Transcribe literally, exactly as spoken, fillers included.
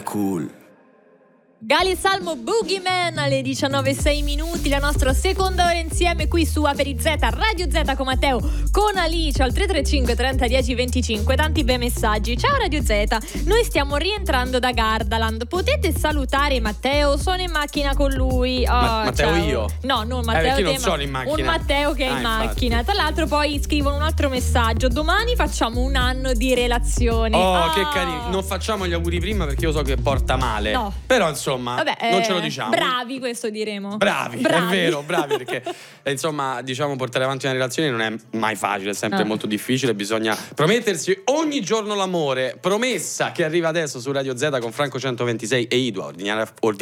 cool. Gali e Salmo, Boogeyman alle diciannove e sei minuti, la nostra seconda ora insieme qui su Aperizeta, Radio Z con Matteo, con Alice al tre tre cinque trenta dieci venticinque. Tanti bei messaggi. Ciao Radio Z, noi stiamo rientrando da Gardaland, potete salutare Matteo, sono in macchina con lui. Oh, Ma- Matteo ciao. io? No, non Eh, Matteo perché non te, sono ma in macchina. un Matteo che è Ah, in infatti. macchina. Tra l'altro poi scrivono un altro messaggio: domani facciamo un anno di relazioni. Oh, Ah. che carino. Non facciamo gli auguri prima perché io so che porta male. No. Però insomma, Vabbè, non eh, ce lo diciamo. bravi, questo diremo. Bravi, Bravi. è vero, bravi perché eh, insomma, diciamo, portare avanti una relazione non è mai facile, è sempre Ah. molto difficile, bisogna promettersi ogni giorno l'amore. Promessa che arriva adesso su Radio Z con Franco centoventisei e Idua, ordinaria, ordinaria